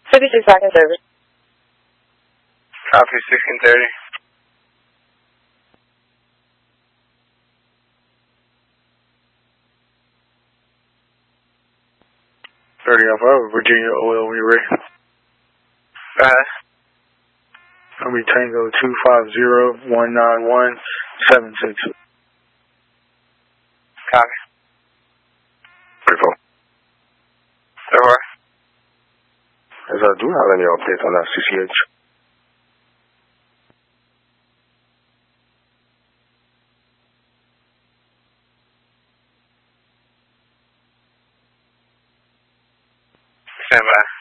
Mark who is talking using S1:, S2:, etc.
S1: 56 Falcon service.
S2: Copy 1630.
S3: Alpha, Virginia OL, when you're ready.
S2: Go ahead.
S3: I'll be Tango 250-191-76.
S2: Copy.
S4: 34.
S2: Over.
S4: Yes, I do have any updates on that CCH.
S2: Stand by.